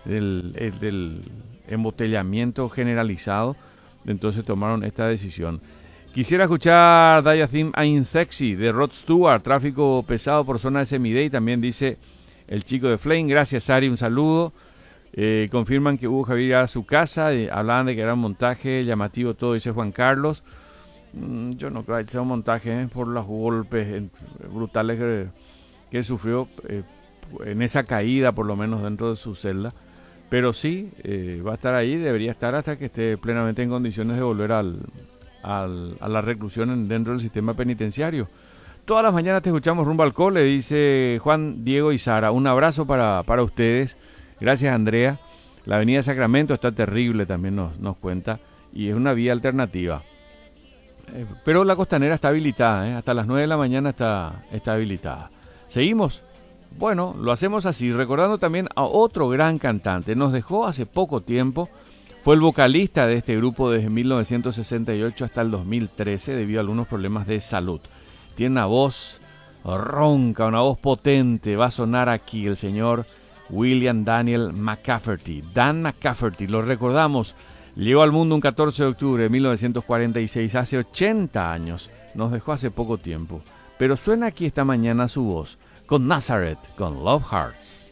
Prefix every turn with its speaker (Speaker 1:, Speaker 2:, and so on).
Speaker 1: del embotellamiento generalizado, entonces tomaron esta decisión. Quisiera escuchar Diatheme I'm Sexy de Rod Stewart, tráfico pesado por zona de Semidey, también dice el chico de Flame. Gracias, Ari, un saludo. Confirman que hubo Javier a su casa, hablaban de que era un montaje llamativo todo, dice Juan Carlos. Yo no creo que sea un montaje por los golpes brutales que sufrió en esa caída, por lo menos dentro de su celda. Pero sí, va a estar ahí, debería estar hasta que esté plenamente en condiciones de volver a la reclusión dentro del sistema penitenciario. Todas las mañanas te escuchamos rumbo al cole, dice Juan, Diego y Sara. Un abrazo para ustedes. Gracias, Andrea. La avenida Sacramento está terrible, también nos cuenta, y es una vía alternativa. Pero la costanera está habilitada, hasta las 9 de la mañana está habilitada. ¿Seguimos? Bueno, lo hacemos así, recordando también a otro gran cantante. Nos dejó hace poco tiempo. Fue el vocalista de este grupo desde 1968 hasta el 2013 debido a algunos problemas de salud. Tiene una voz ronca, una voz potente. Va a sonar aquí el señor William Daniel McCafferty. Dan McCafferty, lo recordamos. Llegó al mundo un 14 de octubre de 1946, hace 80 años. Nos dejó hace poco tiempo. Pero suena aquí esta mañana su voz, con Nazareth, con Love Hearts.